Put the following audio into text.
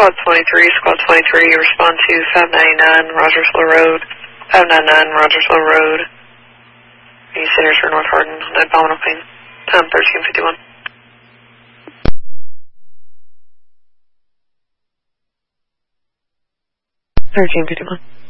Squad 23, Squad 23, respond to 599 Rogersville Road, 599 Rogersville Road. The centers for North Hardin on abdominal pain. Time 13:51. 13:51.